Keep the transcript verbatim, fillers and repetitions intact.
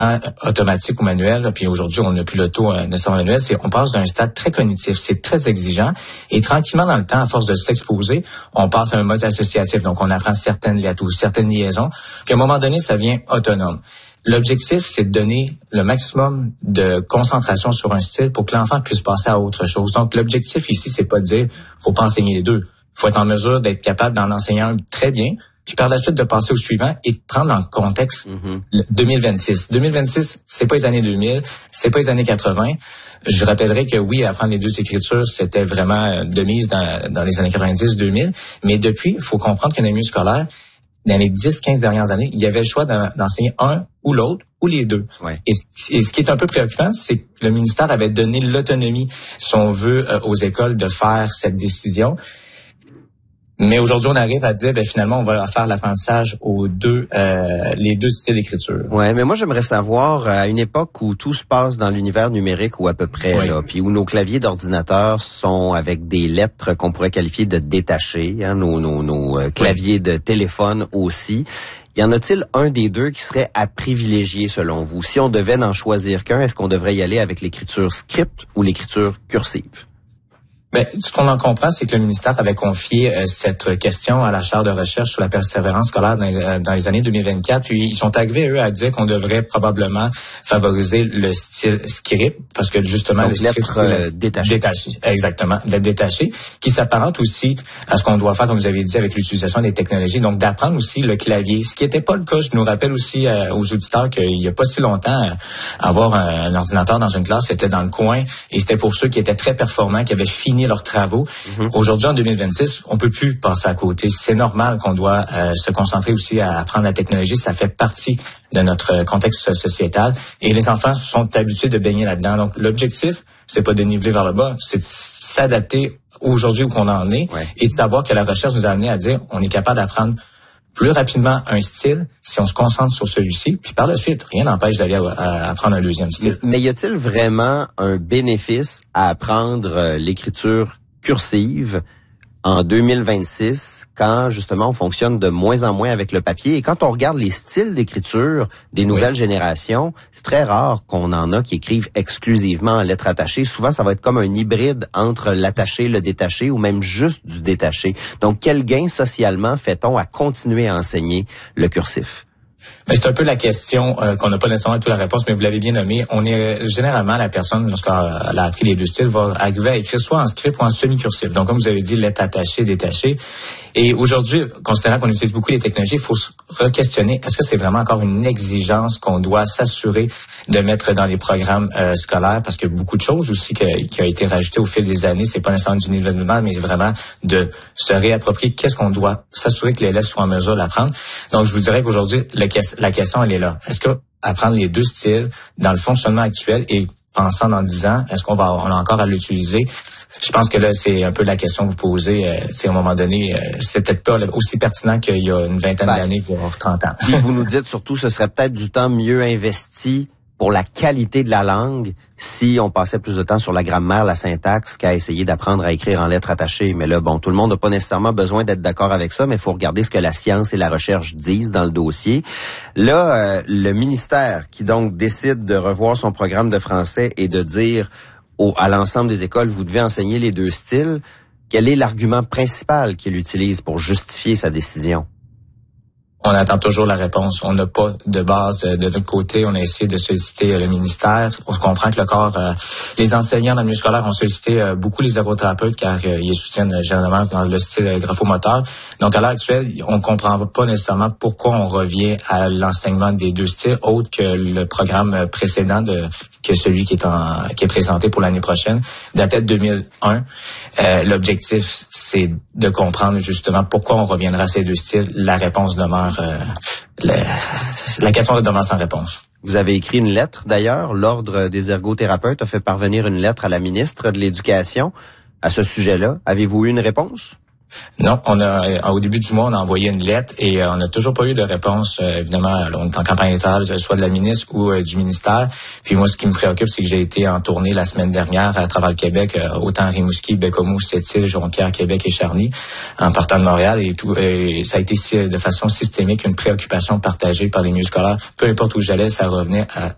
automatique ou manuel, puis aujourd'hui on n'a plus l'auto euh, nécessairement manuel, c'est on passe d'un stade très cognitif, c'est très exigeant, et tranquillement dans le temps, à force de s'exposer, on passe à un mode associatif, donc on apprend certaines lettres ou certaines liaisons, puis à un moment donné, ça devient autonome. L'objectif, c'est de donner le maximum de concentration sur un style pour que l'enfant puisse passer à autre chose. Donc l'objectif ici, c'est pas de dire faut pas enseigner les deux, faut être en mesure d'être capable d'en enseigner un très bien, puis par la suite de passer au suivant et de prendre en contexte mm-hmm. le deux mille vingt-six. deux mille vingt-six, c'est pas les années deux mille, c'est pas les années quatre-vingts. Je rappellerai que oui, apprendre les deux écritures, c'était vraiment de mise dans, dans les années quatre-vingt-dix deux mille. Mais depuis, il faut comprendre que dans les milieux scolaires, dans les dix quinze dernières années, il y avait le choix d'enseigner un ou l'autre ou les deux. Ouais. Et, et ce qui est un peu préoccupant, c'est que le ministère avait donné l'autonomie, si on veut, euh, aux écoles de faire cette décision. Mais aujourd'hui, on arrive à dire, ben finalement, on va faire l'apprentissage aux deux, euh, les deux styles d'écriture. Ouais, mais moi, j'aimerais savoir, à une époque où tout se passe dans l'univers numérique ou à peu près, oui. là, puis où nos claviers d'ordinateur sont avec des lettres qu'on pourrait qualifier de détachées, hein, nos, nos, nos euh, claviers oui. de téléphone aussi. Y en a-t-il un des deux qui serait à privilégier selon vous? Si on devait en choisir qu'un, est-ce qu'on devrait y aller avec l'écriture script ou l'écriture cursive? Ben, ce qu'on en comprend, c'est que le ministère avait confié euh, cette question à la chaire de recherche sur la persévérance scolaire dans les, euh, dans les années deux mille vingt-quatre. Puis ils sont arrivés, eux, à dire qu'on devrait probablement favoriser le style script, parce que justement, donc, le script, c'est euh, détaché. détaché. Exactement, d'être détaché, qui s'apparente aussi à ce qu'on doit faire, comme vous avez dit, avec l'utilisation des technologies. Donc, d'apprendre aussi le clavier. Ce qui n'était pas le cas, je nous rappelle aussi euh, aux auditeurs qu'il n'y a pas si longtemps, euh, avoir un, un ordinateur dans une classe, c'était dans le coin, et c'était pour ceux qui étaient très performants, qui avaient fini leurs travaux. Mm-hmm. Aujourd'hui, en deux mille vingt-six, on peut plus passer à côté. C'est normal qu'on doit euh, se concentrer aussi à apprendre la technologie. Ça fait partie de notre contexte sociétal. Et les enfants sont habitués de baigner là-dedans. Donc, l'objectif, c'est pas de niveler vers le bas, c'est de s'adapter aujourd'hui où qu'on en est ouais. et de savoir que la recherche nous a amené à dire on est capable d'apprendre plus rapidement un style si on se concentre sur celui-ci, puis par la suite, rien n'empêche d'aller à, à apprendre un deuxième style. Mais y a-t-il vraiment un bénéfice à apprendre euh, l'écriture cursive en deux mille vingt-six, quand justement on fonctionne de moins en moins avec le papier? Et quand on regarde les styles d'écriture des nouvelles oui. générations, c'est très rare qu'on en a qui écrivent exclusivement en lettres attachées. Souvent, ça va être comme un hybride entre l'attaché, le détaché, ou même juste du détaché. Donc, quel gain socialement fait-on à continuer à enseigner le cursif? Mais c'est un peu la question euh, qu'on n'a pas nécessairement toute la réponse, mais vous l'avez bien nommé. On est généralement la personne, lorsqu'elle a appris les deux styles, va arriver à écrire soit en script ou en semi-cursif. Donc, comme vous avez dit, lettres attachées, détachées. Et aujourd'hui, considérant qu'on utilise beaucoup les technologies, il faut se re-questionner, est-ce que c'est vraiment encore une exigence qu'on doit s'assurer de mettre dans les programmes euh, scolaires? Parce qu'il y a beaucoup de choses aussi que, qui a été rajoutées au fil des années. C'est pas nécessairement du nivellement, mais vraiment de se réapproprier qu'est-ce qu'on doit s'assurer que l'élève soit en mesure d'apprendre. Donc, je vous dirais qu'aujourd'hui, le, la question, elle est là. Est-ce que apprendre les deux styles dans le fonctionnement actuel et pensant dans dix ans, est-ce qu'on va on a encore à l'utiliser? Je pense que là, c'est un peu la question que vous posez. Euh, c'est à un moment donné, euh, c'est peut-être pas aussi pertinent qu'il y a une vingtaine ben, d'années, voire trente ans. Puis vous nous dites surtout, ce serait peut-être du temps mieux investi pour la qualité de la langue si on passait plus de temps sur la grammaire, la syntaxe, qu'à essayer d'apprendre à écrire en lettres attachées. Mais là, bon, tout le monde n'a pas nécessairement besoin d'être d'accord avec ça, mais il faut regarder ce que la science et la recherche disent dans le dossier. Là, euh, le ministère qui donc décide de revoir son programme de français et de dire au, à l'ensemble des écoles, vous devez enseigner les deux styles, quel est l'argument principal qu'il utilise pour justifier sa décision? On attend toujours la réponse. On n'a pas de base de notre côté. On a essayé de solliciter le ministère. On comprend que le corps, euh, les enseignants dans le milieu scolaire ont sollicité euh, beaucoup les ergothérapeutes car euh, ils soutiennent généralement dans le style graphomoteur. Donc, à l'heure actuelle, on comprend pas nécessairement pourquoi on revient à l'enseignement des deux styles, autre que le programme précédent de que celui qui est en qui est présenté pour l'année prochaine, datait de deux mille un. Euh, l'objectif, c'est de comprendre justement pourquoi on reviendra à ces deux styles. La réponse demeure Euh, la, la question demeure sans réponse. Vous avez écrit une lettre, d'ailleurs. L'Ordre des ergothérapeutes a fait parvenir une lettre à la ministre de l'Éducation à ce sujet-là. Avez-vous eu une réponse? Non, on a au début du mois, on a envoyé une lettre et euh, on n'a toujours pas eu de réponse. Euh, évidemment, on est en campagne électorale, soit de la ministre ou euh, du ministère. Puis moi, ce qui me préoccupe, c'est que j'ai été en tournée la semaine dernière à travers le Québec, euh, autant à Rimouski, Bécomo, Sept-Îles, Jonquière, Québec et Charny, en partant de Montréal. Et tout, et ça a été de façon systémique une préoccupation partagée par les milieux scolaires. Peu importe où j'allais, ça revenait à